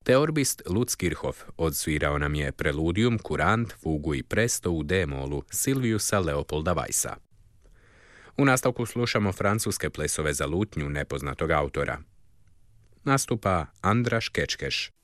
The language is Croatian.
Teorbist Lutz Kirchhoff odsvirao nam je Preludium, Kurant, Fugu i Presto u D-molu Silviusa Leopolda Weissa. U nastavku slušamo francuske plesove za lutnju nepoznatog autora. Nastupa Andraš Kečkeš.